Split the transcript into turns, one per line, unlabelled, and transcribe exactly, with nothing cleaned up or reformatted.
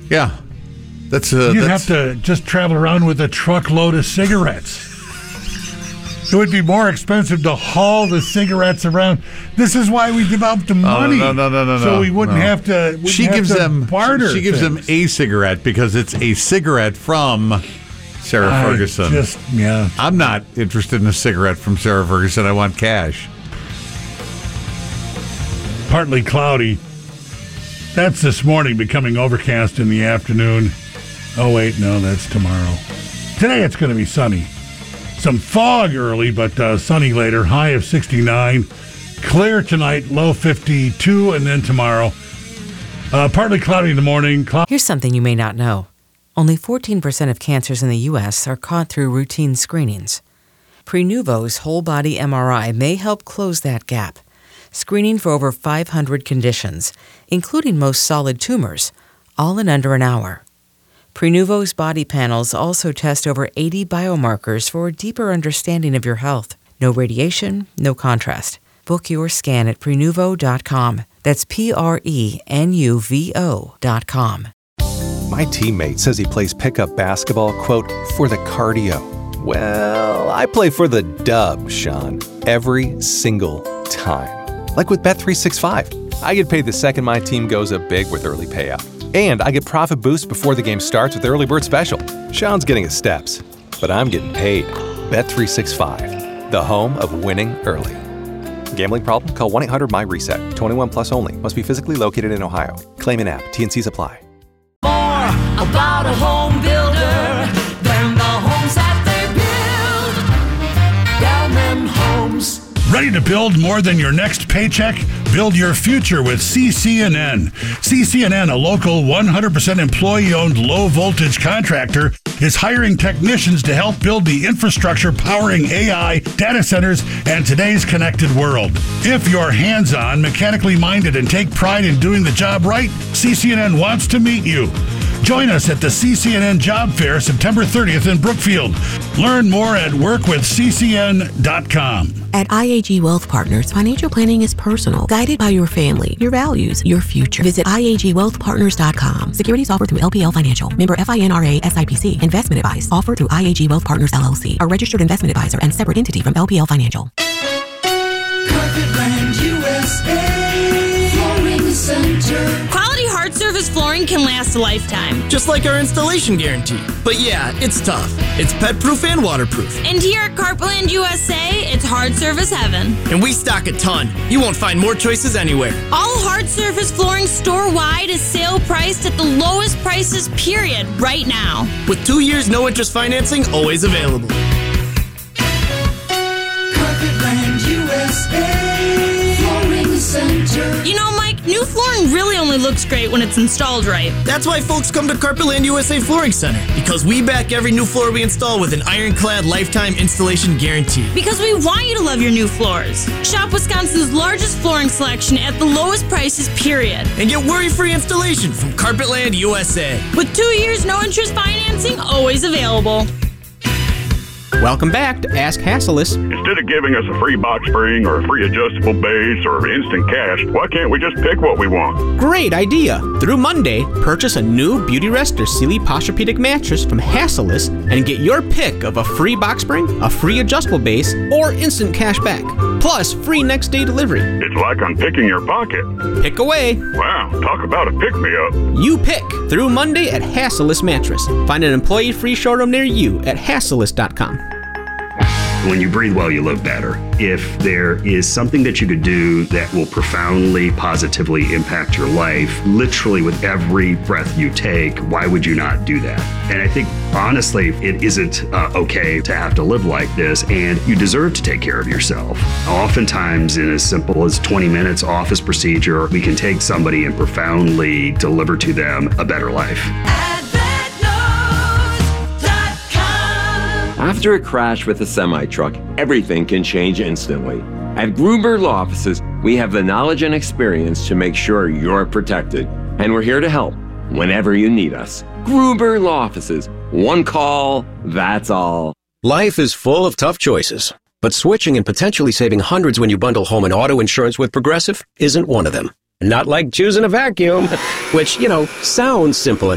Yeah. That's uh,
You'd
that's,
have to just travel around with a truckload of cigarettes. It would be more expensive to haul the cigarettes around. This is why we developed the money.
Oh, no, no, no, no,
So we wouldn't
no.
have to. Wouldn't
she
have
gives
to
them
barter.
She gives
things.
them a cigarette because it's a cigarette from Sarah
I
Ferguson.
Just yeah.
I'm not interested in a cigarette from Sarah Ferguson. I want cash.
Partly cloudy. That's this morning, becoming overcast in the afternoon. Oh, wait, no, that's tomorrow. Today it's going to be sunny. Some fog early, but uh, sunny later. High of sixty-nine. Clear tonight, low fifty-two, and then tomorrow. Uh, partly cloudy in the morning. Cloud-
Here's something you may not know. Only fourteen percent of cancers in the U S are caught through routine screenings. Prenuvo's whole-body M R I may help close that gap, screening for over five hundred conditions, including most solid tumors, all in under an hour. Prenuvo's body panels also test over eighty biomarkers for a deeper understanding of your health. No radiation, no contrast. Book your scan at Prenuvo dot com. That's P R E N U V O dot com.
My teammate says he plays pickup basketball, quote, for the cardio. Well, I play for the dub, Sean, every single time. Like with Bet three sixty-five. I get paid the second my team goes up big with early payout. And I get profit boosts before the game starts with Early Bird Special. Sean's getting his steps, but I'm getting paid. Bet three sixty-five, the home of winning early. Gambling problem? Call one eight hundred M Y reset. twenty-one plus only. Must be physically located in Ohio. Claim in app. T N Cs apply.
More about a home builder than the homes that they build. Downman Homes.
Ready to build more than your next paycheck? Build your future with C C N N. C C N N, a local one hundred percent employee-owned low-voltage contractor, is hiring technicians to help build the infrastructure powering A I, data centers, and today's connected world. If you're hands-on, mechanically minded, and take pride in doing the job right, C C N N wants to meet you. Join us at the C C N N Job Fair September thirtieth in Brookfield. Learn more at work with C C N dot com.
At I A G Wealth Partners, financial planning is personal, guided by your family, your values, your future. Visit I A G wealth partners dot com. Securities offered through L P L Financial. Member FINRA S I P C. Investment advice offered through I A G Wealth Partners L L C, a registered investment advisor and separate entity from L P L Financial.
Carpetland U S A Flooring Center.
Quality hard surface flooring can last a lifetime.
Just like our installation guarantee. But yeah, it's tough. It's pet-proof and waterproof.
And here at Carpetland U S A, it's hard surface heaven.
And we stock a ton. You won't find more choices anywhere.
All hard surface flooring store-wide is sale priced at the lowest prices, period, right now.
With two years no interest financing always available.
Carpetland U S A Flooring Center.
You know, Mike, new flooring really only looks great when it's installed right.
That's why folks come to Carpetland U S A Flooring Center. Because we back every new floor we install with an ironclad lifetime installation guarantee.
Because we want you to love your new floors. Shop Wisconsin's largest flooring selection at the lowest prices, period.
And get worry-free installation from Carpetland U S A.
With two years no interest financing always available.
Welcome back to Ask Hassleus.
Instead of giving us a free box spring or a free adjustable base or instant cash, why can't we just pick what we want?
Great idea. Through Monday, purchase a new Beautyrest or Sealy Posturepedic mattress from Hassleus and get your pick of a free box spring, a free adjustable base, or instant cash back. Plus, free next day delivery.
It's like I'm picking your pocket.
Pick away.
Wow, talk about a pick-me-up.
You pick through Monday at Hassleus Mattress. Find an employee-free showroom near you at Hassleus dot com.
When you breathe well, you live better. If there is something that you could do that will profoundly, positively impact your life, literally with every breath you take, why would you not do that? And I think, honestly, it isn't uh, okay to have to live like this, and you deserve to take care of yourself. Oftentimes, in as simple as twenty minutes office procedure, we can take somebody and profoundly deliver to them a better life.
After a crash with a semi-truck, everything can change instantly. At Gruber Law Offices, we have the knowledge and experience to make sure you're protected. And we're here to help whenever you need us. Gruber Law Offices. One call, that's all.
Life is full of tough choices, but switching and potentially saving hundreds when you bundle home and auto insurance with Progressive isn't one of them. Not like choosing a vacuum, which, you know, sounds simple enough.